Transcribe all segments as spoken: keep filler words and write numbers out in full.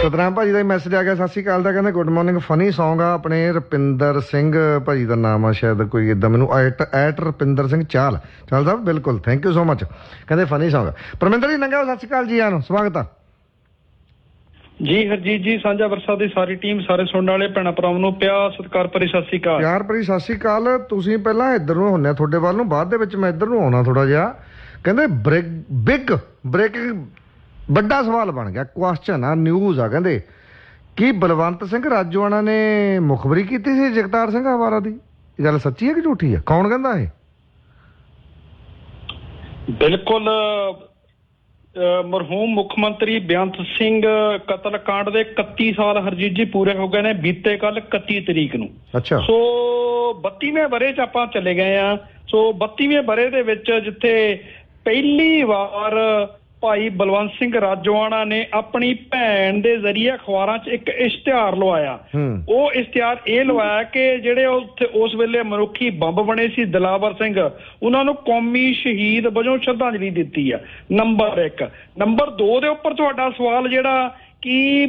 ਸਤਨਾਮ ਭਾਜੀ ਦਾ ਮੈਸੇਜ ਆ ਗਿਆ, ਸਤਿ ਸ਼੍ਰੀ ਅਕਾਲ ਦਾ, ਕਹਿੰਦੇ ਗੁੱਡ ਮਾਰਨਿੰਗ, ਫਨੀ ਸੌਂਗ ਆ ਆਪਣੇ ਰੁਪਿੰਦਰ ਸਿੰਘ ਭਾਜੀ ਦਾ ਨਾਮ ਆ ਸ਼ਾਇਦ, ਕੋਈ ਇੱਦਾਂ ਮੈਨੂੰ ਐਟ ਐਟ ਰੁਪਿੰਦਰ ਸਿੰਘ ਚਾਲ ਚਾਲ ਸਾਹਿਬ, ਬਿਲਕੁਲ ਥੈਂਕ ਯੂ ਸੋ ਮਚ, ਕਹਿੰਦੇ ਫਨੀ ਸੌਂਗ। ਪਰਮਿੰਦਰ ਜੀ ਨੰਗਾ ਸਤਿ ਸ਼੍ਰੀ ਅਕਾਲ ਜੀ, ਆਨ ਸਵਾਗਤ ਆ ਜੀ। ਹਰਜੀਤ ਜੀ, ਸਾਂਝਾ ਵਰਸਾ ਦੀ ਸਾਰੀ ਟੀਮ, ਸਾਰੇ ਸੁਣਨ ਵਾਲੇ ਭੈਣਾਂ ਭਰਾਵਾਂ ਨੂੰ ਪਿਆਰ ਸਤਿਕਾਰ ਭਰੀ ਸਤਿ ਸ਼੍ਰੀ ਅਕਾਲ। ਪਿਆਰ ਭਰੀ ਸਤਿ ਸ਼੍ਰੀ ਅਕਾਲ। ਤੁਸੀਂ ਪਹਿਲਾਂ ਇੱਧਰ ਨੂੰ ਹੁੰਦੇ ਤੁਹਾਡੇ ਵੱਲ ਨੂੰ, ਬਾਅਦ ਦੇ ਵਿੱਚ ਮੈਂ ਇੱਧਰ ਨੂੰ ਆਉਣਾ ਥੋੜਾ ਜਿਹਾ। ਕਹਿੰਦੇ ਬ੍ਰੇਕ ਬਿਗ ਬ੍ਰੇਕਿੰਗ ਵੱਡਾ ਸਵਾਲ ਬਣ ਗਿਆ, ਕੁਐਸਚਨ ਆ, ਨਿਊਜ਼ ਆ, ਕਹਿੰਦੇ ਕੀ ਬਲਵੰਤ ਸਿੰਘ ਰਾਜੋਆਣਾ ਨੇ ਮੁਖਬਰੀ ਕੀਤੀ ਸੀ ਜਗਤਾਰ ਸਿੰਘ ਹਵਾਰਾ ਦੀ? ਇਹ ਗੱਲ ਸੱਚੀ ਹੈ ਕਿ ਝੂਠੀ ਹੈ? ਕੌਣ ਕਹਿੰਦਾ ਇਹ? ਬਿਲਕੁਲ, ਮਰਹੂਮ ਮੁੱਖ ਮੰਤਰੀ ਬੇਅੰਤ ਸਿੰਘ ਕਤਲ ਕਾਂਡ ਦੇ ਇਕੱਤੀ ਸਾਲ ਹਰਜੀਤ ਜੀ ਪੂਰੇ ਹੋ ਗਏ ਨੇ, ਬੀਤੇ ਕੱਲ ਇਕੱਤੀ ਤਰੀਕ ਨੂੰ। ਅੱਛਾ। ਸੋ ਬੱਤੀਵੇਂ ਵਰ੍ਹੇ 'ਚ ਆਪਾਂ ਚਲੇ ਗਏ ਆ। ਸੋ ਬੱਤੀਵੇਂ ਵਰ੍ਹੇ ਦੇ ਵਿੱਚ ਜਿੱਥੇ ਪਹਿਲੀ ਵਾਰ ਭਾਈ ਬਲਵੰਤ ਸਿੰਘ ਰਾਜੋਆਣਾ ਨੇ ਆਪਣੀ ਭੈਣ ਦੇ ਜ਼ਰੀਏ ਅਖਬਾਰਾਂ 'ਚ ਇੱਕ ਇਸ਼ਤਿਹਾਰ ਲਵਾਇਆ। ਉਹ ਇਸ਼ਤਿਹਾਰ ਇਹ ਲਵਾਇਆ ਕਿ ਜਿਹੜੇ ਉੱਥੇ ਉਸ ਵੇਲੇ ਮਨੁੱਖੀ ਬੰਬ ਬਣੇ ਸੀ ਦਿਲਾਵਰ ਸਿੰਘ, ਉਹਨਾਂ ਨੂੰ ਕੌਮੀ ਸ਼ਹੀਦ ਵਜੋਂ ਸ਼ਰਧਾਂਜਲੀ ਦਿੱਤੀ ਆ। ਨੰਬਰ ਇੱਕ। ਨੰਬਰ ਦੋ ਦੇ ਉੱਪਰ ਤੁਹਾਡਾ ਸਵਾਲ ਜਿਹੜਾ ਕਿ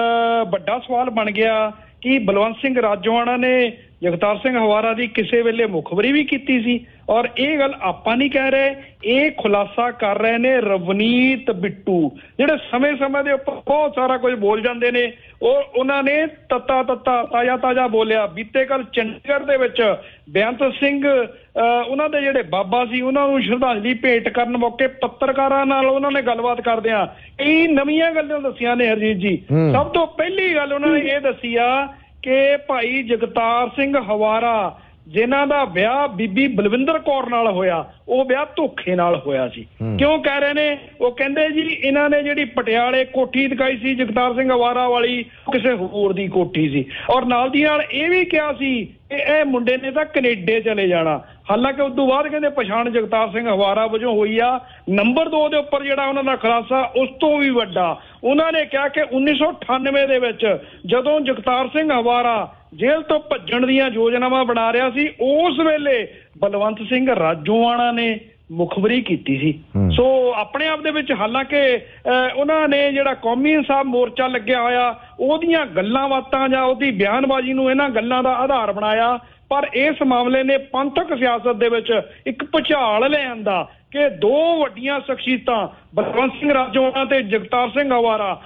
ਵੱਡਾ ਸਵਾਲ ਬਣ ਗਿਆ ਕਿ ਬਲਵੰਤ ਸਿੰਘ ਰਾਜੋਆਣਾ ਨੇ ਜਗਤਾਰ ਸਿੰਘ ਹਵਾਰਾ ਦੀ ਕਿਸੇ ਵੇਲੇ ਮੁਖਬਰੀ ਵੀ ਕੀਤੀ ਸੀ। ਔਰ ਇਹ ਗੱਲ ਆਪਾਂ ਨਹੀਂ ਕਹਿ ਰਹੇ, ਇਹ ਖੁਲਾਸਾ ਕਰ ਰਹੇ ਨੇ ਰਵਨੀਤ ਬਿੱਟੂ, ਜਿਹੜੇ ਸਮੇਂ ਸਮੇਂ ਦੇ ਉੱਪਰ ਬਹੁਤ ਸਾਰਾ ਕੁਝ ਬੋਲ ਜਾਂਦੇ ਨੇ। ਉਹ ਉਹਨਾਂ ਨੇ ਤੱਤਾ ਤੱਤਾ ਤਾਜ਼ਾ ਤਾਜ਼ਾ ਬੋਲਿਆ। ਬੀਤੇ ਕੱਲ ਚੰਡੀਗੜ੍ਹ ਦੇ ਵਿੱਚ ਬੇਅੰਤ ਸਿੰਘ ਉਹਨਾਂ ਦੇ ਜਿਹੜੇ ਬਾਬਾ ਸੀ, ਉਹਨਾਂ ਨੂੰ ਸ਼ਰਧਾਂਜਲੀ ਭੇਟ ਕਰਨ ਮੌਕੇ ਪੱਤਰਕਾਰਾਂ ਨਾਲ ਉਹਨਾਂ ਨੇ ਗੱਲਬਾਤ ਕਰਦਿਆਂ ਕਈ ਨਵੀਆਂ ਗੱਲਾਂ ਦੱਸੀਆਂ ਨੇ ਹਰਜੀਤ ਜੀ। ਸਭ ਤੋਂ ਪਹਿਲੀ ਗੱਲ ਉਹਨਾਂ ਨੇ ਇਹ ਦੱਸੀ ਆ ਕਿ ਭਾਈ ਜਗਤਾਰ ਸਿੰਘ ਹਵਾਰਾ ਜਿਨ੍ਹਾਂ ਦਾ ਵਿਆਹ ਬੀਬੀ ਬਲਵਿੰਦਰ ਕੌਰ ਨਾਲ ਹੋਇਆ, ਉਹ ਵਿਆਹ ਧੋਖੇ ਨਾਲ ਹੋਇਆ ਸੀ। ਕਿਉਂ ਕਹਿ ਰਹੇ ਨੇ? ਉਹ ਕਹਿੰਦੇ ਜੀ ਇਹਨਾਂ ਨੇ ਜਿਹੜੀ ਪਟਿਆਲੇ ਕੋਠੀ ਦਿਖਾਈ ਸੀ ਜਗਤਾਰ ਸਿੰਘ ਹਵਾਰਾ ਵਾਲੀ, ਕਿਸੇ ਹੋਰ ਦੀ ਕੋਠੀ ਸੀ। ਔਰ ਨਾਲ ਦੀ ਨਾਲ ਇਹ ਵੀ ਕਿਹਾ ਸੀ ਕਿ ਇਹ ਮੁੰਡੇ ਨੇ ਤਾਂ ਕੈਨੇਡਾ ਚਲੇ ਜਾਣਾ। ਹਾਲਾਂਕਿ ਉਸ ਤੋਂ ਬਾਅਦ ਕਹਿੰਦੇ ਪਛਾਣ ਜਗਤਾਰ ਸਿੰਘ ਹਵਾਰਾ ਵਜੋਂ ਹੋਈ ਆ। ਨੰਬਰ ਦੋ ਦੇ ਉੱਪਰ ਜਿਹੜਾ ਉਹਨਾਂ ਦਾ ਖੁਲਾਸਾ ਉਸ ਤੋਂ ਵੀ ਵੱਡਾ, ਉਹਨਾਂ ਨੇ ਕਿਹਾ ਕਿ ਉੱਨੀ ਸੌ ਅਠਾਨਵੇਂ ਦੇ ਵਿੱਚ ਜਦੋਂ ਜਗਤਾਰ ਸਿੰਘ ਹਵਾਰਾ ਜੇਲ੍ਹ ਤੋਂ ਭੱਜਣ ਦੀਆਂ ਯੋਜਨਾਵਾਂ ਬਣਾ ਰਿਹਾ ਸੀ, ਉਸ ਵੇਲੇ ਬਲਵੰਤ ਸਿੰਘ ਰਾਜੋਆਣਾ ਨੇ ਮੁਖਬਰੀ ਕੀਤੀ ਸੀ। ਸੋ ਆਪਣੇ ਆਪ ਦੇ ਵਿੱਚ ਹਾਲਾਂਕਿ ਉਹਨਾਂ ਨੇ ਜਿਹੜਾ ਕੌਮੀ ਇਨਸਾਫ ਮੋਰਚਾ ਲੱਗਿਆ ਹੋਇਆ, ਉਹਦੀਆਂ ਗੱਲਾਂ ਬਾਤਾਂ ਜਾਂ ਉਹਦੀ ਬਿਆਨਬਾਜ਼ੀ ਨੂੰ ਇਹਨਾਂ ਗੱਲਾਂ ਦਾ ਆਧਾਰ ਬਣਾਇਆ, ਪਰ ਇਸ ਮਾਮਲੇ ਨੇ ਪੰਥਕ ਸਿਆਸਤ ਦੇ ਵਿੱਚ ਇੱਕ ਭੁਚਾਲ ਲਿਆਂਦਾ ਕਿ ਦੋ ਵੱਡੀਆਂ ਸ਼ਖਸੀਅਤਾਂ ਬਲਵੰਤ ਸਿੰਘ ਰਾਜੋਆਣਾ ਤੇ ਜਗਤਾਰ ਸਿੰਘ ਹਵਾਰਾ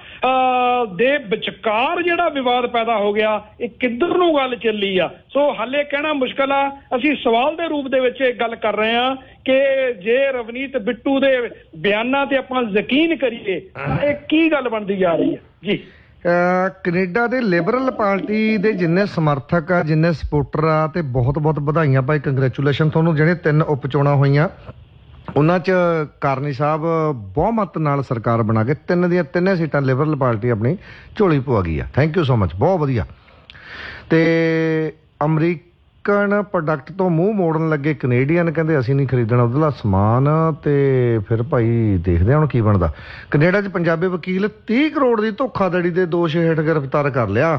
ਦੇ ਵਿਚਕਾਰ ਜਿਹੜਾ ਵਿਵਾਦ ਪੈਦਾ ਹੋ ਗਿਆ, ਇਹ ਕਿੱਧਰ ਨੂੰ ਗੱਲ ਚੱਲੀ ਆ। ਸੋ ਹਾਲੇ ਕਹਿਣਾ ਮੁਸ਼ਕਲ ਆ। ਅਸੀਂ ਸਵਾਲ ਦੇ ਰੂਪ ਦੇ ਵਿੱਚ ਇਹ ਗੱਲ ਕਰ ਰਹੇ ਹਾਂ ਕਿ ਜੇ ਰਵਨੀਤ ਬਿੱਟੂ ਦੇ ਬਿਆਨਾਂ ਤੇ ਆਪਾਂ ਯਕੀਨ ਕਰੀਏ ਤਾਂ ਇਹ ਕੀ ਗੱਲ ਬਣਦੀ ਜਾ ਰਹੀ ਹੈ ਜੀ। ਕੈਨੇਡਾ ਦੇ ਲਿਬਰਲ ਪਾਰਟੀ ਦੇ ਜਿੰਨੇ ਸਮਰਥਕ ਆ, ਜਿੰਨੇ ਸਪੋਰਟਰ ਆ, ਤੇ ਬਹੁਤ ਬਹੁਤ ਵਧਾਈਆਂ ਭਾਈ, ਕੰਗਰੈਚੂਲੇਸ਼ਨ ਤੁਹਾਨੂੰ। ਜਿਹੜੇ ਤਿੰਨ ਉਪ ਚੋਣਾਂ ਹੋਈਆਂ ਉਹਨਾਂ 'ਚ ਕਾਰਨੀ ਸਾਹਿਬ ਬਹੁਮਤ ਨਾਲ ਸਰਕਾਰ ਬਣਾ ਕੇ ਤਿੰਨ ਦੀਆਂ ਤਿੰਨੇ ਸੀਟਾਂ ਲਿਬਰਲ ਪਾਰਟੀ ਆਪਣੀ ਝੋਲੀ ਪਵਾ ਗਈ ਆ। ਥੈਂਕ ਯੂ ਸੋ ਮਚ, ਬਹੁਤ ਵਧੀਆ। ਤੇ ਅਮਰੀਕਨ ਪ੍ਰੋਡਕਟ ਤੋਂ ਮੂੰਹ ਮੋੜਨ ਲੱਗੇ ਕੈਨੇਡੀਅਨ, ਕਹਿੰਦੇ ਅਸੀਂ ਨਹੀਂ ਖਰੀਦਣਾ ਉਹਦਾ ਸਮਾਨ। ਤੇ ਫਿਰ ਭਾਈ ਦੇਖਦੇ ਹੁਣ ਕੀ ਬਣਦਾ। ਕੈਨੇਡਾ 'ਚ ਪੰਜਾਬੀ ਵਕੀਲ ਤੀਹ ਕਰੋੜ ਦੀ ਧੋਖਾਧੜੀ ਦੇ ਦੋਸ਼ ਹੇਠ ਗ੍ਰਿਫਤਾਰ ਕਰ ਲਿਆ।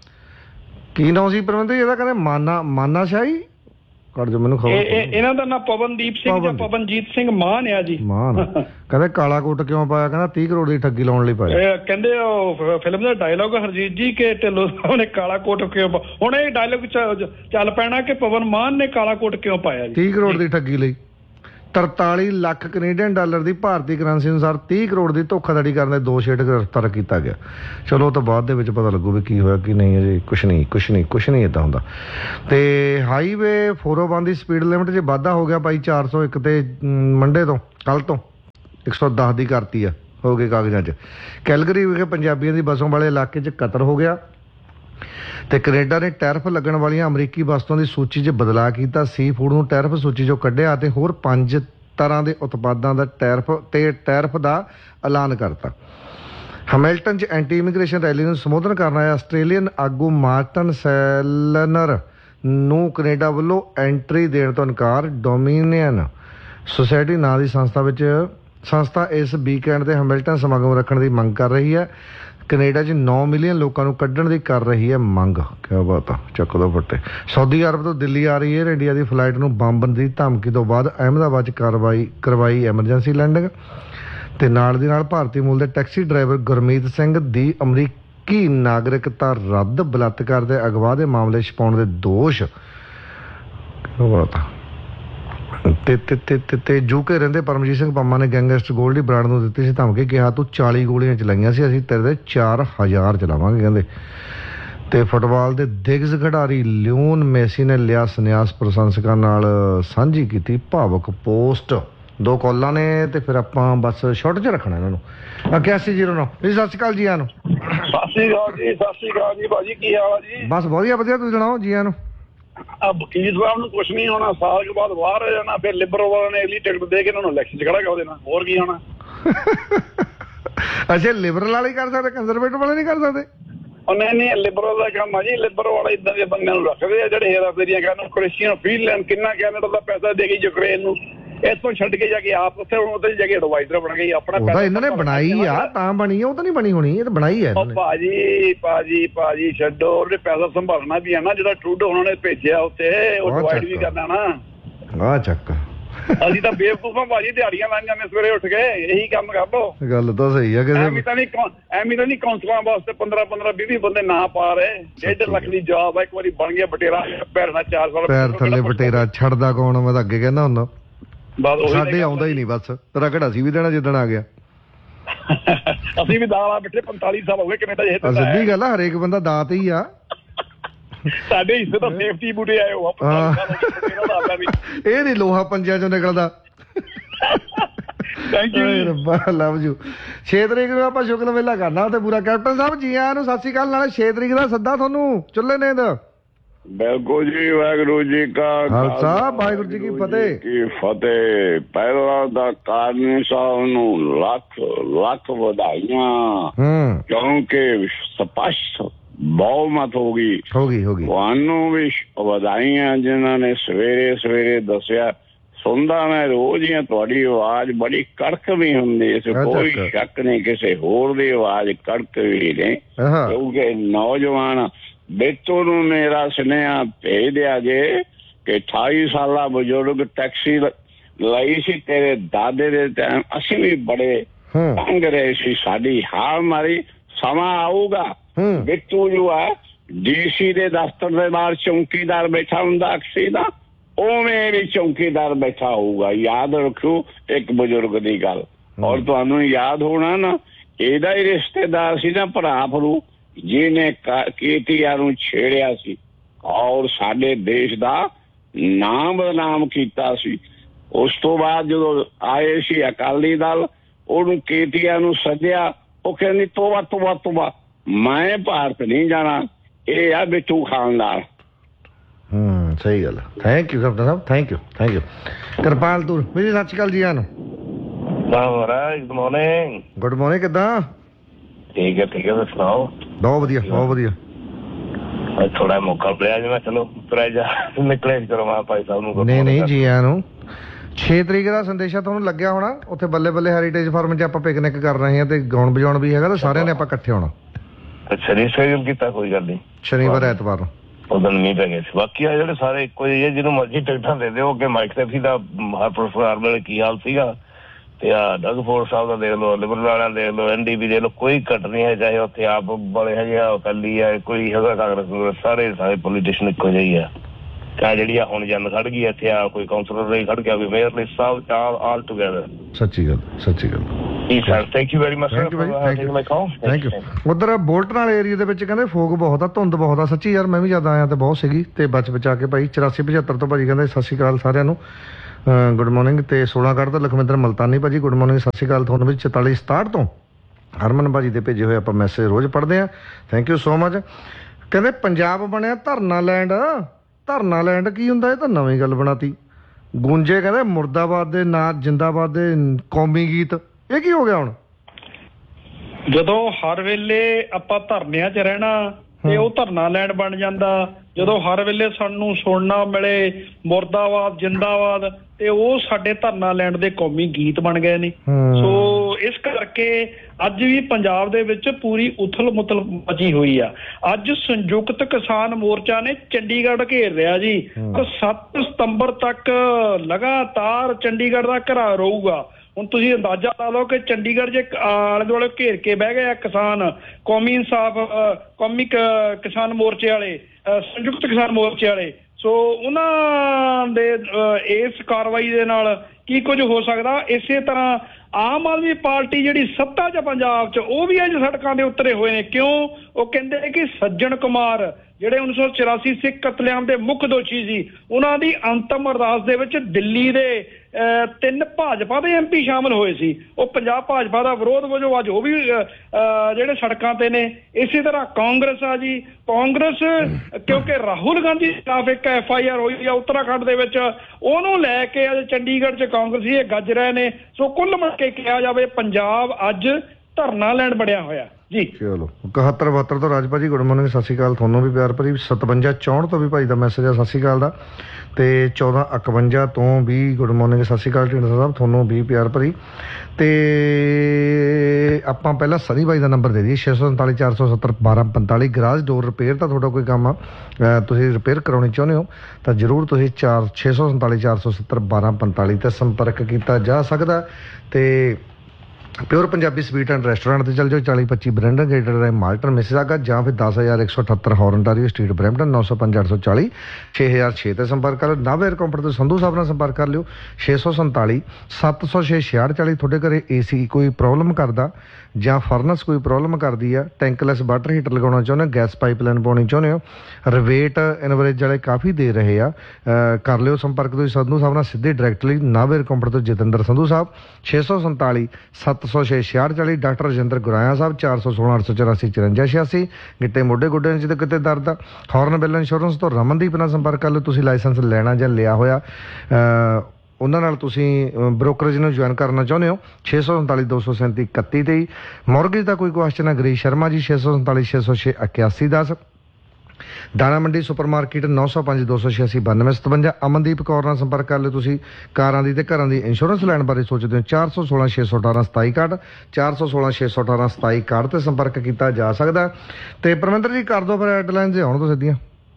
ਕੀ ਨਾਮ ਸੀ ਪਰਮਿੰਦਰ ਇਹਦਾ? ਕਹਿੰਦੇ ਮਾਨਾ ਮਾਨਾ ਸ਼ਾਹੀ ਕਰ ਜੋ ਮੈਨੂੰ ਖਬਰ। ਇਹਨਾਂ ਦਾ ਨਾਂ ਪਵਨਦੀਪ ਸਿੰਘ ਜਾਂ ਪਵਨਜੀਤ ਸਿੰਘ ਮਾਨ ਆ ਜੀ। ਮਾਨ ਕਹਿੰਦੇ ਕਾਲਾ ਕੋਟ ਕਿਉਂ ਪਾਇਆ? ਕਹਿੰਦਾ ਤੀਹ ਕਰੋੜ ਦੀ ਠੱਗੀ ਲਾਉਣ ਲਈ ਪਾਇਆ। ਕਹਿੰਦੇ ਉਹ ਫਿਲਮ ਦਾ ਡਾਇਲੋਗ ਹਰਜੀਤ ਜੀ ਕਿ ਢਿੱਲੋਂ ਨੇ ਕਾਲਾ ਕੋਟ ਕਿਉਂ, ਹੁਣ ਇਹ ਡਾਇਲੋਗ ਚੱਲ ਪੈਣਾ ਕਿ ਪਵਨ ਮਾਨ ਨੇ ਕਾਲਾ ਕੋਟ ਕਿਉਂ ਪਾਇਆ ਜੀ। ਤੀਹ ਕਰੋੜ ਦੀ ਠੱਗੀ ਲਈ ਤਰਤਾਲੀ ਲੱਖ ਕੈਨੇਡੀਅਨ ਡਾਲਰ ਦੀ ਭਾਰਤੀ ਕਰੰਸੀ ਅਨੁਸਾਰ ਤੀਹ ਕਰੋੜ ਦੀ ਧੋਖਾਧੜੀ ਕਰਨ ਦੇ ਦੋਸ਼ ਹੇਠ ਗ੍ਰਿਫਤਾਰ ਕੀਤਾ ਗਿਆ। ਚਲੋ ਉਹ ਤੋਂ ਬਾਅਦ ਦੇ ਵਿੱਚ ਪਤਾ ਲੱਗੂ ਵੀ ਕੀ ਹੋਇਆ ਕੀ ਨਹੀਂ। ਅਜੇ ਕੁਛ ਨਹੀਂ ਕੁਛ ਨਹੀਂ ਕੁਛ ਨਹੀਂ ਇੱਦਾਂ ਹੁੰਦਾ। ਤੇ ਹਾਈਵੇ ਚਾਰ ਸੌ ਇੱਕ ਦੀ ਸਪੀਡ ਲਿਮਟ 'ਚ ਵਾਧਾ ਹੋ ਗਿਆ ਭਾਈ, ਚਾਰ ਸੌ ਇੱਕ ਤੇ ਮੰਡੇ ਤੋਂ ਕੱਲ੍ਹ ਤੋਂ ਇੱਕ ਸੌ ਦਸ ਦੀ ਕਰਤੀ ਆ, ਹੋ ਗਏ ਕਾਗਜ਼ਾਂ 'ਚ। ਕੈਲਗਰੀ ਵਿਖੇ ਪੰਜਾਬੀਆਂ ਦੀ ਬੱਸੋਂ ਵਾਲੇ ਇਲਾਕੇ 'ਚ ਕਤਲ ਹੋ ਗਿਆ। ਤੇ ਕੈਨੇਡਾ ਨੇ ਟੈਰਿਫ ਲੱਗਣ ਵਾਲੀਆਂ ਅਮਰੀਕੀ ਵਸਤੂਆਂ ਦੀ ਸੂਚੀ 'ਚ ਬਦਲਾਅ ਕੀਤਾ। ਸੀ ਫੂਡ ਨੂੰ ਟੈਰਿਫ ਸੂਚੀ 'ਚੋਂ ਕੱਢਿਆ ਅਤੇ ਹੋਰ ਪੰਜ ਤਰ੍ਹਾਂ ਦੇ ਉਤਪਾਦਾਂ ਦਾ ਟੈਰਿਫ ਤੇ ਟੈਰਿਫ ਦਾ ਐਲਾਨ ਕਰਤਾ। ਹੈਮਿਲਟਨ 'ਚ ਐਂਟੀ ਇਮੀਗ੍ਰੇਸ਼ਨ ਰੈਲੀ ਨੂੰ ਸੰਬੋਧਨ ਕਰਨ ਆਇਆ ਆਸਟ੍ਰੇਲੀਅਨ ਆਗੂ ਮਾਰਟਨ ਸੈਲਨਰ ਨੂੰ ਕੈਨੇਡਾ ਵੱਲੋਂ ਐਂਟਰੀ ਦੇਣ ਤੋਂ ਇਨਕਾਰ। ਡੋਮੀਨੀਅਨ ਸੁਸਾਇਟੀ ਨਾਂ ਦੀ ਸੰਸਥਾ ਵਿੱਚ ਸੰਸਥਾ ਇਸ ਵੀਕਐਂਡ 'ਤੇ ਹੈਮਿਲਟਨ ਸਮਾਗਮ ਰੱਖਣ ਦੀ ਮੰਗ ਕਰ ਰਹੀ ਹੈ। ਕੈਨੇਡਾ 'ਚ ਨੌ ਮਿਲੀਅਨ ਲੋਕਾਂ ਨੂੰ ਕੱਢਣ ਦੀ ਕਰ ਰਹੀ ਹੈ ਮੰਗ। ਕਿਆ ਬਾਤ ਆ, ਚੱਕ ਦੋ ਫੱਟੇ। ਸਾਊਦੀ ਅਰਬ ਤੋਂ ਦਿੱਲੀ ਆ ਰਹੀ ਏਅਰ ਇੰਡੀਆ ਦੀ ਫਲਾਈਟ ਨੂੰ ਬੰਬ ਦੀ ਧਮਕੀ ਤੋਂ ਬਾਅਦ ਅਹਿਮਦਾਬਾਦ 'ਚ ਕਾਰਵਾਈ ਕਰਵਾਈ ਐਮਰਜੈਂਸੀ ਲੈਂਡਿੰਗ। ਤੇ ਨਾਲ ਦੀ ਨਾਲ ਭਾਰਤੀ ਮੂਲ ਦੇ ਟੈਕਸੀ ਡਰਾਈਵਰ ਗੁਰਮੀਤ ਸਿੰਘ ਦੀ ਅਮਰੀਕਾ ਪੱਕੀ ਨਾਗਰਿਕਤਾ ਰੱਦ, ਬਲਾਤਕਾਰ ਦੇ ਅਗਵਾ ਦੇ ਮਾਮਲੇ ਛਪਾਉਣ ਦੇ ਦੋਸ਼ ਤੇ ਤੇ ਤੇ ਤੇ ਤੇ ਜੂਕੇ ਰਹਿੰਦੇ ਪਰਮਜੀਤ ਸਿੰਘ ਪੰਮਾ ਨੇ ਗੈਂਗਸਟਰ ਗੋਲਡੀ ਬਰਾੜ ਨੂੰ ਦਿੱਤੀ ਸੀ ਧਮਕੀ, ਕਿਹਾ ਤੂੰ ਚਾਲੀ ਗੋਲੀਆਂ ਚਲਾਈਆਂ ਸੀ, ਅਸੀਂ ਤੇਰੇ ਦੇ ਚਾਰ ਹਜ਼ਾਰ ਚਲਾਵਾਂਗੇ ਕਹਿੰਦੇ। ਤੇ ਫੁੱਟਬਾਲ ਦੇ ਦਿਗਜ ਖਿਡਾਰੀ ਲਿਓਨ ਮੈਸੀ ਨੇ ਲਿਆ ਸੰਨਿਆਸ, ਪ੍ਰਸ਼ੰਸਕਾਂ ਨਾਲ ਸਾਂਝੀ ਕੀਤੀ ਭਾਵੁਕ ਪੋਸਟ। ਦੋ ਕਾਲਾਂ ਨੇ ਤੇ ਫਿਰ ਆਪਾਂ ਬਸ ਸ਼ਾਰਟ 'ਚ ਰੱਖਣਾ ਇਹਨਾਂ ਨੂੰ। ਇਕਿਆਸੀ ਜ਼ੀਰੋ ਨੌ ਜੀ, ਸਤਿ ਸ਼੍ਰੀ ਅਕਾਲ ਜੀ। ਨੂੰ ਸਤਿ ਸ਼੍ਰੀ ਅਕਾਲ ਜੀ। ਸਤਿ ਸ਼੍ਰੀ ਅਕਾਲ ਜੀ ਭਾਜੀ, ਕੀ ਹਾਲ ਆ ਜੀ? ਬਸ ਵਧੀਆ ਵਧੀਆ, ਤੁਸੀਂ ਸੁਣਾਓ ਜੀ। ਨੂੰ ਵਕੀਲ ਸਾਹਿਬ ਨੂੰ ਕੁਛ ਨਹੀਂ ਹੋਣਾ, ਸਾਲ ਕੇ ਬਾਅਦ ਬਾਹਰ ਹੋ ਜਾਣਾ, ਫਿਰ ਲਿਬਰਲ ਵਾਲਿਆਂ ਨੇ ਅਗਲੀ ਟਿਕਟ ਦੇ ਕੇ ਇਹਨਾਂ ਨੂੰ ਇਲੈਕਸ਼ਨ 'ਚ ਖੜਾ ਕਰ ਦੇਣਾ, ਹੋਰ ਕੀ ਹੋਣਾ। ਅੱਛਾ, ਲਿਬਰਲ ਵਾਲੇ ਕਰ ਸਕਦੇ, ਕੰਜ਼ਰਵੇਟਿਵ ਵਾਲੇ ਨਹੀਂ ਕਰ ਸਕਦੇ? ਉਹ ਨਹੀਂ ਨਹੀਂ, ਲਿਬਰਲ ਦਾ ਕੰਮ ਆ ਜੀ। ਲਿਬਰਲ ਵਾਲੇ ਇਦਾਂ ਦੇ ਬੰਦਿਆਂ ਨੂੰ ਰੱਖਦੇ ਆ ਜਿਹੜੇ ਹੇਰਾ ਫੇਰੀਆਂ ਕਰਨ, ਕ੍ਰਿਸਚੀਅਨ ਫੀਲੈਂਡ ਕਿੰਨਾ ਕੈਨੇਡਾ ਦਾ ਪੈਸਾ ਦੇ ਗਈ ਯੂਕਰੇਨ ਨੂੰ, ਇੱਥੋਂ ਛੱਡ ਕੇ ਜਾ ਕੇ ਆਪ ਉੱਥੇ ਹੁਣ ਉਹਦੇ ਜਾ ਕੇ ਐਡਵਾਈਜ਼ਰ ਬਣ ਗਈ। ਆਪਣਾ ਪੈਸਾ ਇਹਨਾਂ ਨੇ ਬਣਾਈ ਆ ਤਾਂ ਬਣੀ ਆ, ਉਹ ਤਾਂ ਨਹੀਂ ਬਣੀ ਹੋਣੀ, ਇਹ ਤਾਂ ਬਣਾਈ ਹੈ। ਭਾਜੀ ਭਾਜੀ ਭਾਜੀ ਛੱਡੋ, ਉਹਦੇ ਪੈਸਾ ਸੰਭਾਲਣਾ ਵੀ ਆ ਨਾ, ਜਿਹੜਾ ਟਰੂਡੋ ਉਹਨਾਂ ਨੇ ਭੇਜਿਆ ਉੱਥੇ, ਉਹ ਡਿਵਾਈਡ ਵੀ ਕਰਨਾ ਨਾ। ਆਹ ਚੱਕ, ਅਸੀਂ ਤਾਂ ਬੇਵਕੂਫਾਂ ਭਾਜੀ, ਦਿਹਾੜੀਆਂ ਲਾਈਆਂ ਜਾਂਦੇ ਸਵੇਰੇ ਉੱਠ ਕੇ, ਇਹੀ ਕੰਮ ਕਰ ਲੋ। ਗੱਲ ਤਾਂ ਸਹੀ ਆ। ਕਿਸੇ ਐਵੇਂ ਤਾਂ ਨਹੀਂ ਐਵੇਂ ਤਾਂ ਨਹੀਂ ਕਾਉਂਸਲਰਾਂ ਵਾਸਤੇ ਪੰਦਰਾਂ ਪੰਦਰਾਂ ਵੀਹ ਵੀਹ ਬੰਦੇ ਨਾ ਪਾ ਰਹੇ। ਡੇਢ ਲੱਖ ਦੀ ਜੌਬ ਆ, ਇੱਕ ਵਾਰੀ ਬਣ ਗਿਆ ਬਟੇਰਾ, ਪੈਰਨਾ ਚਾਰ ਸਾਲ ਪੈਰ ਥੱਲੇ ਬਟੇਰਾ ਛੱਡਦਾ ਕੌਣ? ਮੈਂ ਤਾਂ ਅੱਗੇ ਕਹਿੰਦਾ ਹੁੰਦਾ, ਸਾਡੇ ਆਉਂਦਾ ਹੀ ਨਹੀਂ, ਬਸ ਤੇਰਾ ਘੜਾ ਸੀ ਵੀ ਦੇਣਾ ਜਿੱਦਣ ਆ ਗਿਆ। ਅਸੀਂ ਵੀ ਦਾਲ ਆ ਬੈਠੇ ਪੰਤਾਲੀ ਸਾਲ ਹੋ ਗਏ ਕੈਨੇਡਾ ਜੇ। ਸਿੱਧੀ ਗੱਲ ਆ, ਹਰੇਕ ਬੰਦਾ ਦਾਤ ਹੀ ਆ। ਸਾਡੇ ਹਿੱਸੇ ਤਾਂ ਸੇਫਟੀ ਬੂਟੇ ਆਏ ਹੋ, ਇਹ ਨੀ ਲੋਹਾ ਪੰਜਾਂ ਚੋਂ ਨਿਕਲਦਾ। ਥੈਂਕ ਯੂ ਰੱਬਾ, ਲਵ ਯੂ। ਛੇ ਤਰੀਕ ਨੂੰ ਆਪਾਂ ਸ਼ੁਕਲ ਮੇਲਾ ਕਰਨਾ ਤੇ ਪੂਰਾ। ਕੈਪਟਨ ਸਾਹਿਬ ਜੀ ਆਇਆਂ ਨੂੰ, ਸਤਿ ਸ਼੍ਰੀ ਅਕਾਲ। ਨਾਲੇ ਛੇ ਤਰੀਕ ਦਾ ਸੱਦਾ ਤੁਹਾਨੂੰ ਚੁੱਲ੍ਹੇ ਨੇ ਦਾ। ਬਿਲਕੁਲ ਜੀ, ਵਾਹਿਗੁਰੂ ਜੀ ਕਾ ਖਾਲਸਾ, ਵਾਹਿਗੁਰੂ ਜੀ ਕੀ ਫਤਿਹ। ਕੀ ਫਤਿਹ। ਪਹਿਲਾਂ ਦਾ ਕਾਰਨ ਸਾਹਿਬ ਨੂੰ ਲੱਖ ਲੱਖ ਵਧਾਈਆਂ, ਕਿਉਂਕਿ ਸਪਸ਼ਟ ਬਹੁਮਤ ਹੋ ਗਈ ਹੋ ਗਈ ਹੋ ਗਈ ਤੁਹਾਨੂੰ ਵੀ ਵਧਾਈਆਂ, ਜਿਨ੍ਹਾਂ ਨੇ ਸਵੇਰੇ ਸਵੇਰੇ ਦੱਸਿਆ। ਸੁਣਦਾ ਮੈਂ ਰੋਜ਼ ਹੀ, ਤੁਹਾਡੀ ਆਵਾਜ਼ ਬੜੀ ਕੜਕਵੀਂ ਹੁੰਦੀ, ਇਸ ਕੋਈ ਸ਼ੱਕ ਨਹੀਂ, ਕਿਸੇ ਹੋਰ ਦੀ ਆਵਾਜ਼ ਕੜਕਵੀਂ ਨਹੀਂ, ਕਿਉਂਕਿ ਨੌਜਵਾਨ ਬੇਟੂ ਨੂੰ ਮੇਰਾ ਸੁਨੇਹਾ ਭੇਜ ਦਿਆ ਜੇ ਕਿ ਅਠਾਈ ਸਾਲਾ ਬਜ਼ੁਰਗ ਟੈਕਸੀ ਲਈ ਸੀ ਤੇਰੇ ਦਾਦੇ ਦੇ ਟਾਈਮ, ਅਸੀਂ ਵੀ ਬੜੇ ਤੰਗ ਰਹੇ ਸੀ, ਸਾਡੀ ਹਾਰ ਮਾਰੀ। ਸਮਾਂ ਆਊਗਾ ਬਿੱਟੂ ਜੋ ਹੈ ਡੀਸੀ ਦੇ ਦਫ਼ਤਰ ਦੇ ਬਾਹਰ ਚੌਂਕੀਦਾਰ ਬੈਠਾ ਹੁੰਦਾ ਅਕਸੀ ਦਾ, ਉਵੇਂ ਵੀ ਚੌਂਕੀਦਾਰ ਬੈਠਾ ਹੋਊਗਾ। ਯਾਦ ਰੱਖੋ ਇੱਕ ਬਜ਼ੁਰਗ ਦੀ ਗੱਲ। ਔਰ ਤੁਹਾਨੂੰ ਯਾਦ ਹੋਣਾ ਨਾ, ਇਹਦਾ ਹੀ ਰਿਸ਼ਤੇਦਾਰ ਸੀ ਨਾ, ਭਰਾ ਫਰੂ, ਜਿਹਨੇ ਕੇਟੀਆਰ ਨੂੰ ਛੇੜਿਆ ਸੀ ਔਰ ਸਾਡੇ ਦੇਸ਼ ਦਾ ਨਾਮ ਬਦਨਾਮ ਕੀਤਾ ਸੀ। ਉਸ ਤੋਂ ਬਾਅਦ ਜਦੋਂ ਆਏ ਸੀ ਅਕਾਲੀ ਦਲ, ਉਹਨੂੰ ਕੇਟੀਆਰ ਨੂੰ ਸੱਦਿਆ, ਉਹ ਕਹਿੰਦੀ ਤੋਬਾ ਤੋਬਾ ਤੋਬਾ, ਮੈਂ ਭਾਰਤ ਨਹੀਂ ਜਾਣਾ, ਇਹ ਆ ਬਿੱਟੂ ਖਾਨਦਾਰ। ਹੂੰ, ਸਹੀ ਗੱਲ। Thank you captain Sahib, thank you thank you. Kirpal ਤੂਰ ਮੇਰੀ ਸਤਿ ਸ਼੍ਰੀ ਅਕਾਲ ਜੀ। ਨੂੰ ਗੁੱਡ ਮਾਰਨਿੰਗ। ਗੁੱਡ ਮਾਰਨਿੰਗ, ਕਿੱਦਾਂ? ਠੀਕ ਹੈ ਠੀਕ ਹੈ, ਤੁਸੀਂ ਸੁਣਾਓ? ਬਹੁਤ ਵਧੀਆ ਬਹੁਤ ਵਧੀਆ। ਥੋੜਾ ਮੌਕਾ ਪਿਆ ਜੀ, ਮੈਂ ਚਲੋ ਤੁਰਿਆ ਜਾ ਨਿਕਲੇ ਕਰੋ ਮੈਂ ਭਾਈ ਸਾਹਿਬ ਨੂੰ। ਨਹੀਂ ਨਹੀਂ ਜੀ ਆਇਆਂ ਨੂੰ। ਛੇ ਤਰੀਕ ਦਾ ਸੰਦੇਸ਼ਾ ਤੁਹਾਨੂੰ ਲੱਗਿਆ ਹੋਣਾ, ਉੱਥੇ ਬੱਲੇ ਬੱਲੇ ਹੈਰੀਟੇਜ ਫਾਰਮ 'ਚ ਆਪਾਂ ਪਿਕਨਿਕ ਕਰ ਰਹੇ ਹਾਂ ਤੇ ਗਾਉਣ ਵਜਾਉਣ ਵੀ ਹੈਗਾ, ਤਾਂ ਸਾਰਿਆਂ ਨੇ ਆਪਾਂ ਇਕੱਠੇ ਹੋਣਾ। ਅੱਛਾ ਜੀ, ਸ਼ੈਡਿਊਲ ਕੀਤਾ, ਕੋਈ ਗੱਲ ਨਹੀਂ। ਸ਼ਨੀਵਾਰ ਐਤਵਾਰ ਨੂੰ ਉਦੋਂ ਮੀਂਹ ਪੈ ਗਿਆ ਸੀ। ਬਾਕੀ ਆ ਜਿਹੜੇ ਸਾਰੇ ਇੱਕੋ ਜਿਹੇ, ਜਿਹਨੂੰ ਮਰਜ਼ੀ ਟਿਕਟਾਂ ਦੇ ਦਿਓ। ਅੱਗੇ ਮਾਈਕ ਸੈਫੀ ਦਾ ਹਰ ਵੇਲੇ ਕੀ ਹਾਲ ਸੀਗਾ, ਤੇ ਆ ਡਗ ਫੋਰਡ ਸਾਹਿਬ ਦਾ ਦੇਖ ਲਓ, ਲਿਬਰਲ ਵਾਲਿਆਂ ਦੇਖ ਲਓ, ਐਨ ਡੀ ਪੀ ਦੇਖ ਲਓ, ਕੋਈ ਘਟ ਨਹੀਂ ਹੈ। ਚਾਹੇ ਉੱਥੇ ਆਪ ਵਾਲੇ ਹੈਗੇ ਆ, ਅਕਾਲੀ ਆ, ਕੋਈ ਹੈਗਾ ਕਾਂਗਰਸ, ਸਾਰੇ ਸਾਰੇ ਪੋਲੀਟੀਸ਼ਨ ਇੱਕੋ ਜਿਹੇ ਹੀ ਆ। ਚਾਹੇ ਜਿਹੜੀ ਆ ਹੁਣ ਜਨ ਖੜ ਗਈ ਇੱਥੇ, ਆ ਕੋਈ ਕਾਉਂਸਲਰ ਲਈ ਖੜ ਗਿਆ, ਕੋਈ ਮੇਅਰ ਲਈ, ਸਭ ਆਲ ਟੂਗੇਦਰ। ਸੱਚੀ ਗੱਲ ਸੱਚੀ ਗੱਲ। ਜੀ sir, thank you very much. Thank you. ਉਧਰ ਬੋਲਟਨ ਵਾਲੇ ਏਰੀਆ ਦੇ ਵਿੱਚ ਕਹਿੰਦੇ ਫੋਗ ਬਹੁਤ ਆ, ਧੁੰਦ ਬਹੁਤ ਆ। ਸੱਚੀ ਯਾਰ, ਮੈਂ ਵੀ ਜਦ ਆਇਆ ਤੇ ਬਹੁਤ ਸੀਗੀ, ਤੇ ਬਚ ਬਚਾ ਕੇ ਭਾਈ ਚੁਰਾਸੀ ਪਝੱਤਰ ਤੋਂ ਭਾਜੀ ਕਹਿੰਦੇ ਸਤਿ ਸ਼੍ਰੀ ਅਕਾਲ ਸਾਰਿਆਂ ਨੂੰ, ਗੁੱਡ ਮਾਰਨਿੰਗ। ਤੇ ਸੋਲਾਂ ਕੱਢ ਤੋਂ ਲਖਵਿੰਦਰ ਮਲਤਾਨੀ ਭਾਜੀ ਗੁੱਡ ਮਾਰਨਿੰਗ, ਸਤਿ ਸ਼੍ਰੀ ਅਕਾਲ ਤੁਹਾਨੂੰ ਵੀ। ਚੁਤਾਲੀ ਸਤਾਹਠ ਤੋਂ ਹਰਮਨ ਭਾਜੀ ਦੇ ਭੇਜੇ ਹੋਏ ਆਪਾਂ ਮੈਸੇਜ ਰੋਜ਼ ਪੜ੍ਹਦੇ ਹਾਂ, ਥੈਂਕ ਯੂ ਸੋ ਮਚ। ਕਹਿੰਦੇ ਪੰਜਾਬ ਬਣਿਆ ਧਰਨਾ ਲੈਂਡ। ਧਰਨਾ ਲੈਂਡ ਕੀ ਹੁੰਦਾ? ਇਹ ਤਾਂ ਨਵੀਂ ਗੱਲ ਬਣਾਤੀ। ਗੂੰਜੇ ਕਹਿੰਦੇ ਮੁਰਦਾਬਾਦ ਦੇ ਨਾਂ, ਜਿੰਦਾਬਾਦ ਦੇ ਕੌਮੀ ਗੀਤ। ਇਹ ਕੀ ਹੋ ਗਿਆ ਹੁਣ? ਜਦੋਂ ਹਰ ਵੇਲੇ ਆਪਾਂ ਧਰਨਿਆਂ 'ਚ ਰਹਿਣਾ ਤੇ ਉਹ ਧਰਨਾ ਲੈਂਡ ਬਣ ਜਾਂਦਾ। ਜਦੋਂ ਹਰ ਵੇਲੇ ਸਾਨੂੰ ਸੁਣਨਾ ਮਿਲੇ ਮੁਰਦਾਬਾਦ ਜਿੰਦਾਬਾਦ, ਤੇ ਉਹ ਸਾਡੇ ਧਰਨਾ ਲੈਂਡ ਦੇ ਕੌਮੀ ਗੀਤ ਬਣ ਗਏ ਨੇ। ਸੋ ਇਸ ਕਰਕੇ ਅੱਜ ਵੀ ਪੰਜਾਬ ਦੇ ਵਿੱਚ ਪੂਰੀ ਉਥਲ ਮੁਥਲ ਮਚੀ ਹੋਈ ਆ। ਅੱਜ ਸੰਯੁਕਤ ਕਿਸਾਨ ਮੋਰਚਾ ਨੇ ਚੰਡੀਗੜ੍ਹ ਘੇਰ ਰਿਹਾ ਜੀ। ਸੱਤ ਸਤੰਬਰ ਤੱਕ ਲਗਾਤਾਰ ਚੰਡੀਗੜ੍ਹ ਦਾ ਘੇਰਾਓ ਰਹੂਗਾ। ਹੁਣ ਤੁਸੀਂ ਅੰਦਾਜ਼ਾ ਲਾ ਲਓ ਕਿ ਚੰਡੀਗੜ੍ਹ ਜੇ ਆਲੇ ਦੁਆਲੇ ਘੇਰ ਕੇ ਬਹਿ ਗਏ ਆ ਕਿਸਾਨ, ਕੌਮੀ ਇਨਸਾਫ ਕੌਮੀ ਕਿਸਾਨ ਮੋਰਚੇ ਵਾਲੇ, ਸੰਯੁਕਤ ਕਿਸਾਨ ਮੋਰਚੇ ਵਾਲੇ, ਸੋ ਉਹਨਾਂ ਦੇ ਇਸ ਕਾਰਵਾਈ ਦੇ ਨਾਲ ਕੀ ਕੁਝ ਹੋ ਸਕਦਾ। ਇਸੇ ਤਰ੍ਹਾਂ ਆਮ ਆਦਮੀ ਪਾਰਟੀ ਜਿਹੜੀ ਸੱਤਾ 'ਚ ਪੰਜਾਬ 'ਚ ਉਹ ਵੀ ਅੱਜ ਸੜਕਾਂ ਦੇ ਉਤਰੇ ਹੋਏ ਨੇ। ਕਿਉਂ? ਉਹ ਕਹਿੰਦੇ ਕਿ ਸੱਜਣ ਕੁਮਾਰ ਜਿਹੜੇ ਉੱਨੀ ਸੌ ਚੁਰਾਸੀ ਸਿੱਖ ਕਤਲੇਆਮ ਦੇ ਮੁੱਖ ਦੋਸ਼ੀ ਸੀ, ਉਹਨਾਂ ਦੀ ਅੰਤਮ ਅਰਦਾਸ ਦੇ ਵਿੱਚ ਦਿੱਲੀ ਦੇ ਤਿੰਨ ਭਾਜਪਾ ਦੇ ਐਮ ਪੀ ਸ਼ਾਮਲ ਹੋਏ ਸੀ। ਉਹ ਪੰਜਾਬ ਭਾਜਪਾ ਦਾ ਵਿਰੋਧ ਵਜੋਂ ਅੱਜ ਉਹ ਵੀ ਜਿਹੜੇ ਸੜਕਾਂ ਤੇ ਨੇ। ਇਸੇ ਤਰ੍ਹਾਂ ਕਾਂਗਰਸ ਆ ਜੀ, ਕਾਂਗਰਸ ਕਿਉਂਕਿ ਰਾਹੁਲ ਗਾਂਧੀ ਖਿਲਾਫ ਇੱਕ ਐਫ ਆਈ ਆਰ ਹੋਈ ਆ ਉੱਤਰਾਖੰਡ ਦੇ ਵਿੱਚ, ਉਹਨੂੰ ਲੈ ਕੇ ਅੱਜ ਚੰਡੀਗੜ੍ਹ 'ਚ ਕਾਂਗਰਸੀ ਇਹ ਗੱਜ ਰਹੇ ਨੇ। ਸੋ ਕੁੱਲ ਮਿਲਾ ਕੇ ਕਿਹਾ ਜਾਵੇ ਪੰਜਾਬ ਅੱਜ ਧਰਨਾ ਲੈਣ ਬਣਿਆ ਹੋਇਆ ਜੀ। ਚਲੋ ਇਕਹੱਤਰ ਬਹੱਤਰ ਤੋਂ ਰਾਜਪਾ ਜੀ ਗੁੱਡ ਮਾਰਨਿੰਗ, ਸਤਿ ਸ਼੍ਰੀ ਅਕਾਲ ਤੁਹਾਨੂੰ ਵੀ ਪਿਆਰ ਭਰੀ। ਸਤਵੰਜਾ ਚੌਂਹਠ ਤੋਂ ਵੀ ਭਾਈ ਦਾ ਮੈਸੇਜ ਆ, ਸਤਿ ਸ਼੍ਰੀ ਅਕਾਲ ਦਾ। ਤੇ ਚੌਦਾਂ ਇਕਵੰਜਾ ਤੋਂ ਵੀ ਗੁੱਡ ਮਾਰਨਿੰਗ, ਸਤਿ ਸ਼੍ਰੀ ਅਕਾਲ ਢੀਂਡਸਾ ਸਾਹਿਬ ਤੁਹਾਨੂੰ ਵੀ ਪਿਆਰ ਭਰੀ। ਤੇ ਆਪਾਂ ਪਹਿਲਾਂ ਸਨੀ ਭਾਈ ਦਾ ਨੰਬਰ ਦੇ ਦਈਏ, ਛੇ ਸੌ ਸੰਤਾਲੀ ਚਾਰ ਸੌ ਸੱਤਰ ਬਾਰਾਂ ਪੰਤਾਲੀ। ਗਰਾਜ ਡੋਰ ਰਿਪੇਅਰ ਦਾ ਤੁਹਾਡਾ ਕੋਈ ਕੰਮ ਆ, ਤੁਸੀਂ ਰਿਪੇਅਰ ਕਰਾਉਣੀ ਚਾਹੁੰਦੇ ਹੋ ਤਾਂ ਜ਼ਰੂਰ ਤੁਸੀਂ ਚਾਰ ਛੇ ਸੌ ਸੰਤਾਲੀ ਚਾਰ ਸੌ ਸੱਤਰ ਬਾਰਾਂ ਪੰਤਾਲੀ 'ਤੇ ਸੰਪਰਕ ਕੀਤਾ ਜਾ ਸਕਦਾ। ਤੇ pure Punjabi sweet and restaurant ਤੇ ਚੱਲ ਜਾਓ, ਚਾਲੀ ਪੱਚੀ ਬਰੈਂਡਨ ਗੇਟਰ ਰਾਏ ਮਾਲਟਨ ਮਿਸਿਸਾਗਾ, ਜਾਂ ਫਿਰ ਦਸ ਹਜ਼ਾਰ ਇੱਕ ਸੌ ਅਠੱਤਰ ਹੌਰਨਟਾਰੀਓ ਸਟਰੀਟ ਬਰੈਂਪਟਨ, ਨੌ ਸੌ ਪੰਜ ਅੱਠ ਸੌ ਚਾਲੀ ਛੇ ਹਜ਼ਾਰ ਛੇ 'ਤੇ ਸੰਪਰਕ ਕਰ ਲਿਓ। ਨਵ ਏਅਰ ਕੰਪਨੀ ਤੋਂ ਸੰਧੂ ਸਾਹਿਬ ਨਾਲ ਸੰਪਰਕ ਕਰ ਲਿਓ, ਛੇ ਸੌ ਸੰਤਾਲੀ ਸੱਤ ਸੌ ਛੇ ਛਿਆਹਠ ਚਾਲੀ। ਤੁਹਾਡੇ ਘਰੇ ਏ ਸੀ ਕੋਈ ਪ੍ਰੋਬਲਮ ਕਰਦਾ ਜਾਂ ਫਰਨਸ ਕੋਈ ਪ੍ਰੋਬਲਮ ਕਰਦੀ ਆ, ਟੈਂਕਲੈਸ ਵਾਟਰ ਹੀਟਰ ਲਗਾਉਣਾ ਚਾਹੁੰਦੇ ਹੋ, ਗੈਸ ਪਾਈਪਲਾਈਨ ਪਾਉਣੀ ਚਾਹੁੰਦੇ ਹੋ, ਰਿਵੇਟ ਇਨਵਰੇਜ ਵਾਲੇ ਕਾਫੀ ਦੇ ਰਹੇ ਆ, ਕਰ ਲਿਓ ਸੰਪਰਕ ਤੁਸੀਂ ਸੰਧੂ ਸਾਹਿਬ ਨਾਲ ਸਿੱਧੇ ਡਾਇਰੈਕਟਲੀ। ਨਵ ਏਅਰ ਕੰਪਨੀ ਤੋਂ ਜਤਿੰਦਰ ਸੰਧੂ ਸਾਹਿਬ, ਛੇ ਸੌ ਸੰਤਾਲੀ ਸੱਤ ਸੌ ਛੇ ਛਿਆਹਠ ਚਾਲੀ। ਡਾਕਟਰ ਰਜਿੰਦਰ ਗੁਰਾਇਆ ਸਾਹਿਬ, ਚਾਰ ਸੌ ਸੋਲਾਂ ਅੱਠ ਸੌ ਚੁਰਾਸੀ ਚੁਰੰਜਾ ਛਿਆਸੀ। ਗਿੱਟੇ ਮੋਢੇ ਗੋਡੇ ਜਿੱਦ ਕਿਤੇ ਦਰਦ ਆ, ਹੌਰਨਬਿਲ ਇੰਸ਼ੋਰੈਂਸ ਤੋਂ ਰਮਨਦੀਪ ਨਾਲ ਸੰਪਰਕ ਕਰ ਲਿਓ। ਤੁਸੀਂ ਲਾਇਸੈਂਸ ਲੈਣਾ ਜਾਂ ਲਿਆ ਹੋਇਆ ਉਹਨਾਂ ਨਾਲ ਤੁਸੀਂ ਬ੍ਰੋਕਰੇਜ ਨੂੰ ਜੁਆਇਨ ਕਰਨਾ ਚਾਹੁੰਦੇ ਹੋ, ਛੇ ਸੌ ਸੰਤਾਲੀ ਦੋ ਸੌ ਸੈਂਤੀ ਇਕੱਤੀ ਤੇਈ। ਮੌਰਗੇਜ ਦਾ ਕੋਈ ਕੁਐਸਚਨ ਹੈ ਗਰੀਸ਼ ਸ਼ਰਮਾ ਜੀ, ਛੇ ਸੌ ਸੰਤਾਲੀ ਛੇ ਸੌ ਛੇ ਇਕਿਆਸੀ ਦਸ। ਦਾਣਾ ਮੰਡੀ ਸੁਪਰ ਮਾਰਕੀਟ, ਨੌ ਸੌ ਪੰਜ ਦੋ ਸੌ ਛਿਆਸੀ ਬਾਨਵੇਂ ਸਤਵੰਜਾ। ਅਮਨਦੀਪ ਕੌਰ ਨਾਲ ਸੰਪਰਕ ਕਰ ਲਿਓ ਤੁਸੀਂ ਕਾਰਾਂ ਦੀ ਤੇ ਘਰਾਂ ਦੀ ਇੰਸ਼ੋਰੈਂਸ ਲੈਣ ਬਾਰੇ ਸੋਚਦੇ ਹੋ, ਚਾਰ ਸੌ ਸੋਲਾਂ ਛੇ ਸੌ ਅਠਾਰਾਂ ਸਤਾਈ ਇਕਾਹਠ, ਚਾਰ ਸੌ ਸੋਲਾਂ ਛੇ ਸੌ ਅਠਾਰਾਂ ਸਤਾਈ ਇਕਾਹਠ 'ਤੇ ਸੰਪਰਕ ਕੀਤਾ ਜਾ ਸਕਦਾ। ਤੇ ਪਰਮਿੰਦਰ ਜੀ ਕਰ ਦਿਓ ਫਿਰ ਹੈਡਲਾਈਨਸ ਆਉਣ ਤੋਂ ਸਿੱਧੀਆਂ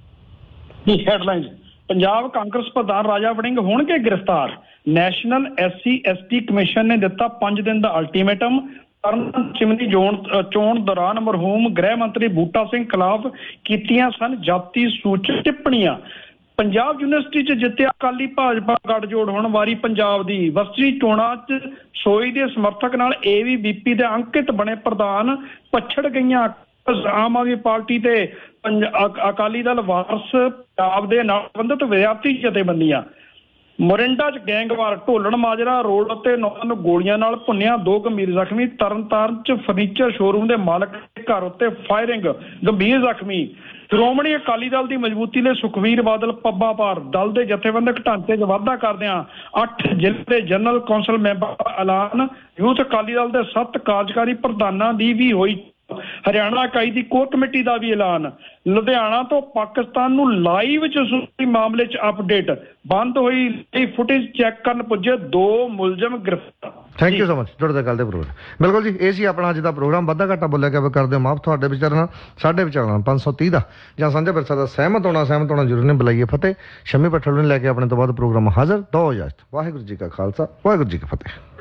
ਜੀ। ਹੈਡਲਾਈਨਸ, ਪੰਜਾਬ ਕਾਂਗਰਸ ਪ੍ਰਧਾਨ ਰਾਜਾ ਵੜਿੰਗ ਹੋਣਗੇ ਗ੍ਰਿਫਤਾਰ। National S C S T commission ਨੇ ਦਿੱਤਾ ਪੰਜ ਦਿਨ ਦਾ ਅਲਟੀਮੇਟਮ। ਤਰਨ ਚਿਮਨੀ ਜੋਨ ਚੋਣ ਦੌਰਾਨ ਮਰਹੂਮ ਗ੍ਰਹਿ ਮੰਤਰੀ ਬੂਟਾ ਸਿੰਘ ਖਿਲਾਫ ਕੀਤੀਆਂ ਸਨ ਜਾਤੀ ਸੂਚਕ ਟਿੱਪਣੀਆਂ। ਪੰਜਾਬ ਯੂਨੀਵਰਸਿਟੀ 'ਚ ਜਿੱਤਿਆ ਅਕਾਲੀ ਭਾਜਪਾ ਗੱਠਜੋੜ ਹੋਣ ਵਾਰੀ ਪੰਜਾਬ ਦੀ ਵਰਸਿਟੀ ਚੋਣਾਂ 'ਚ ਸੋਈ ਦੇ ਸਮਰਥਕ ਨਾਲ ਏ ਵੀ ਬੀ ਪੀ ਦੇ ਅੰਕਿਤ ਬਣੇ ਪ੍ਰਧਾਨ। ਪਛੜ ਗਈਆਂ ਆਮ ਆਦਮੀ ਪਾਰਟੀ ਤੇ ਅਕਾਲੀ ਦਲ ਵਾਰਸ ਪੰਜਾਬ ਦੇ ਨਾਲ ਸੰਬੰਧਿਤ ਵਿਦਿਆਰਥੀ ਜਥੇਬੰਦੀਆਂ। ਮੋਰਿੰਡਾ 'ਚ ਗੈਂਗਵਾਰ, ਢੋਲਣ ਮਾਜਰਾ ਰੋਡ ਉੱਤੇ ਨੌਂ ਨੂੰ ਗੋਲੀਆਂ ਨਾਲ ਭੁੰਨਿਆ, ਦੋ ਗੰਭੀਰ ਜ਼ਖਮੀ। ਤਰਨਤਾਰਨ 'ਚ ਫਰਨੀਚਰ ਸ਼ੋਰੂਮ ਦੇ ਮਾਲਕ ਦੇ ਘਰ ਉੱਤੇ ਫਾਇਰਿੰਗ, ਗੰਭੀਰ ਜ਼ਖਮੀ। ਸ਼੍ਰੋਮਣੀ ਅਕਾਲੀ ਦਲ ਦੀ ਮਜ਼ਬੂਤੀ ਲਈ ਸੁਖਵੀਰ ਬਾਦਲ ਪੱਬਾਂ ਭਾਰ। ਦਲ ਦੇ ਜਥੇਬੰਦਕ ਢਾਂਚੇ 'ਚ ਵਾਧਾ ਕਰਦਿਆਂ ਅੱਠ ਜ਼ਿਲ੍ਹੇ ਦੇ ਜਨਰਲ ਕੌਂਸਲ ਮੈਂਬਰ ਦਾ ਐਲਾਨ। ਯੂਥ ਅਕਾਲੀ ਦਲ ਦੇ ਸੱਤ ਕਾਰਜਕਾਰੀ ਪ੍ਰਧਾਨਾਂ ਦੀ ਵੀ ਹੋਈ। ਹਰਿਆਣਾ ਇਕਾਈ ਦੀ ਕੋਰ ਕਮੇਟੀ ਦਾ ਵੀ ਐਲਾਨ। ਲੁਧਿਆਣਾ ਤੋਂ ਪਾਕਿਸਤਾਨ ਨੂੰ ਲਾਈਵ ਜਸੂਸੀ ਮਾਮਲੇ 'ਚ ਅਪਡੇਟ। ਬੰਦ ਹੋਈ ਫੁਟੇਜ ਚੈੱਕ ਕਰਨ ਪੁੱਜੇ ਦੋ ਮੁਲਜ਼ਮ ਗ੍ਰਿਫਤਾਰ। Thank you so much. ਜੁੜਦੇ ਕੱਲ੍ਹ ਦੇ ਪ੍ਰੋਗਰਾਮ। ਬਿਲਕੁਲ ਜੀ, ਇਹ ਸੀ ਆਪਣਾ ਅੱਜ ਦਾ ਪ੍ਰੋਗਰਾਮ। ਵਾਧਾ ਘਾਟਾ ਬੋਲਿਆ ਗਿਆ ਕਰਦੇ ਹੋ ਮਾਫ। ਤੁਹਾਡੇ ਵਿਚਾਰਨਾ ਸਾਡੇ ਵਿਚਾਰਨਾ ਪੰਜ ਸੌ ਤੀਹ ਦਾ ਜਾਂ ਸਾਂਝਾ ਵਿਰਸਾ ਦਾ ਸਹਿਮਤ ਹੋਣਾ ਸਹਿਮਤ ਹੋਣਾ ਜ਼ਰੂਰ ਨੇ। ਬੁਲਾਈਏ ਫਤਿਹ। ਸ਼ਮੀ ਪੱਠਲ ਨੂੰ ਲੈ ਕੇ ਆਪਣੇ ਤੋਂ ਬਾਅਦ ਪ੍ਰੋਗਰਾਮ ਹਾਜ਼ਰ। ਦੋ ਇਜਾਜ਼ਤ। ਵਾਹਿਗੁਰੂ ਜੀ ਕਾ ਖਾਲਸਾ, ਵਾਹਿਗੁਰੂ ਜੀ ਕੀ ਫਤਿਹ।